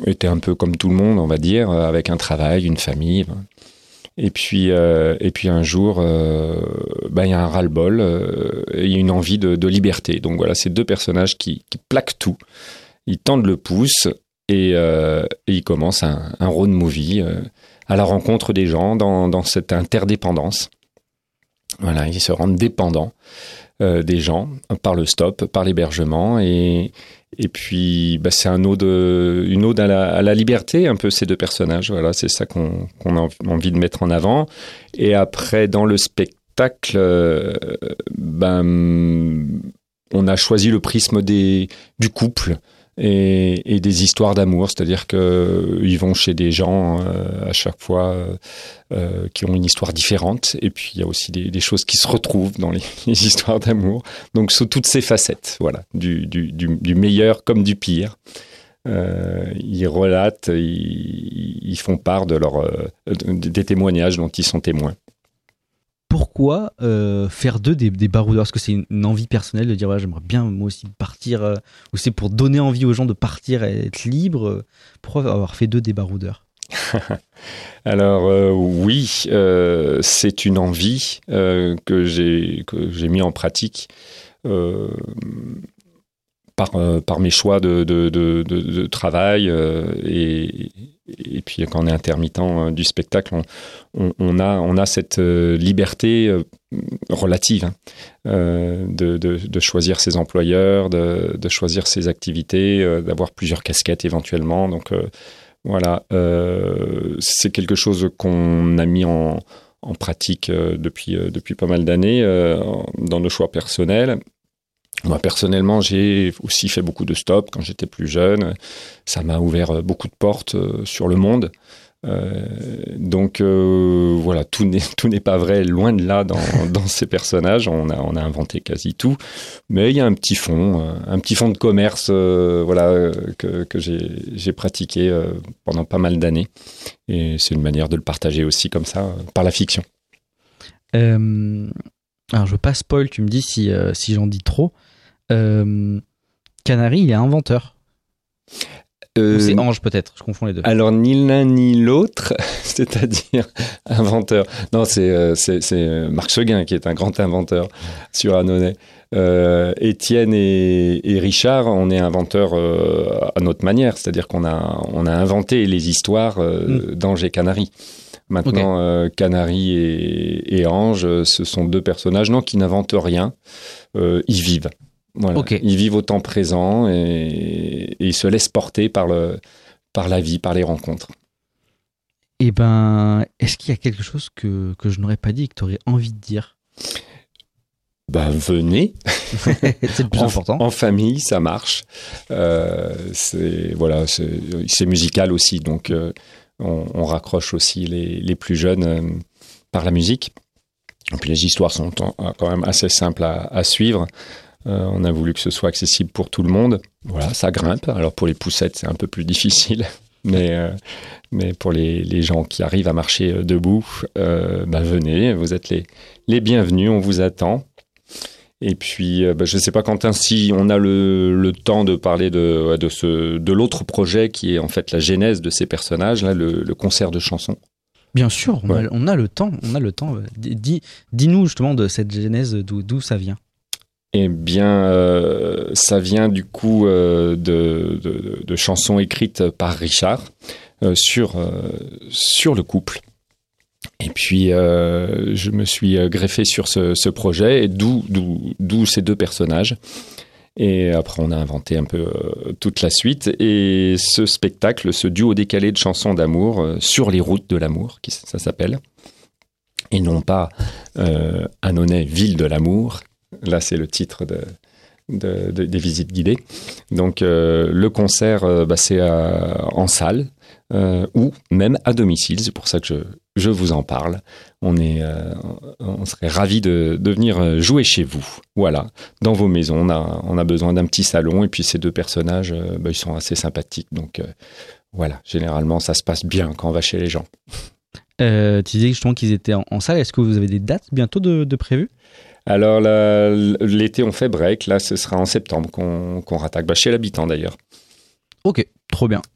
était un peu comme tout le monde, on va dire, avec un travail, une famille. Et puis un jour, il y a un ras-le-bol, il y a une envie de liberté. Donc voilà, ces deux personnages qui plaquent tout. Ils tendent le pouce et ils commencent un road movie à la rencontre des gens dans cette interdépendance. Voilà, ils se rendent dépendants des gens par le stop, par l'hébergement et puis c'est une ode à la liberté un peu, ces deux personnages. Voilà, c'est ça qu'on a envie de mettre en avant. Et après, dans le spectacle, on a choisi le prisme du couple et des histoires d'amour, c'est-à-dire qu'ils vont chez des gens à chaque fois qui ont une histoire différente, et puis il y a aussi des choses qui se retrouvent dans les histoires d'amour, donc sous toutes ces facettes, voilà, du meilleur comme du pire. Ils relatent, ils font part des témoignages dont ils sont témoins. Pourquoi faire des baroudeurs? Est-ce que c'est une envie personnelle de dire voilà, j'aimerais bien moi aussi partir, ou c'est pour donner envie aux gens de partir et être libre? Pourquoi avoir fait des baroudeurs? Alors oui, c'est une envie que j'ai mis en pratique par mes choix de travail et puis quand on est intermittent du spectacle, on a cette liberté relative de choisir ses employeurs, de choisir ses activités, d'avoir plusieurs casquettes éventuellement. Donc voilà, c'est quelque chose qu'on a mis en pratique depuis pas mal d'années dans nos choix personnels. Moi, personnellement, j'ai aussi fait beaucoup de stops quand j'étais plus jeune. Ça m'a ouvert beaucoup de portes sur le monde. Donc, voilà, tout n'est pas vrai, loin de là, dans ces personnages. On a inventé quasi tout. Mais il y a un petit fond de commerce que j'ai pratiqué pendant pas mal d'années. Et c'est une manière de le partager aussi comme ça, par la fiction. Alors, je veux pas spoil, tu me dis si j'en dis trop. Canary, il est inventeur. Ou c'est Ange peut-être, je confonds les deux. Alors ni l'un ni l'autre, c'est-à-dire inventeur. Non, c'est Marc Seguin qui est un grand inventeur sur Annonay. Étienne et Richard, on est inventeurs à notre manière, c'est-à-dire qu'on a inventé les histoires d'Ange et Canary. Maintenant, okay. Canary et Ange, ce sont deux personnages qui n'inventent rien, ils vivent. Voilà. Okay. Ils vivent au temps présent et ils se laissent porter par la vie, par les rencontres. Eh ben, est-ce qu'il y a quelque chose que je n'aurais pas dit et que tu aurais envie de dire? Venez. C'est le plus important. En famille, ça marche. C'est musical aussi, donc on raccroche aussi les plus jeunes par la musique. Et puis les histoires sont quand même assez simples à suivre. On a voulu que ce soit accessible pour tout le monde. Voilà, ça grimpe. Alors pour les poussettes, c'est un peu plus difficile. Mais pour les gens qui arrivent à marcher debout, venez, vous êtes les bienvenus, on vous attend. Et puis, je ne sais pas, Quentin, si on a le temps de parler de l'autre projet qui est en fait la genèse de ces personnages, là, le concert de chansons. Bien sûr, on a le temps. Dis-nous justement de cette genèse, d'où ça vient. Eh bien, ça vient du coup de chansons écrites par Richard sur le couple. Et puis, je me suis greffé sur ce projet, et d'où ces deux personnages. Et après, on a inventé un peu toute la suite. Et ce spectacle, ce duo décalé de chansons d'amour sur les routes de l'amour, ça s'appelle. Et non pas Annonay, ville de l'amour. Là, c'est le titre des visites guidées. Donc, le concert, c'est en salle ou même à domicile. C'est pour ça que je vous en parle. On serait ravis de venir jouer chez vous. Voilà, dans vos maisons. On a besoin d'un petit salon. Et puis, ces deux personnages, ils sont assez sympathiques. Donc, voilà, généralement, ça se passe bien quand on va chez les gens. Tu disais justement qu'ils étaient en salle. Est-ce que vous avez des dates bientôt de prévues? Alors, l'été, on fait break. Là, ce sera en septembre qu'on rattaque. Chez l'habitant, d'ailleurs. Ok, trop bien.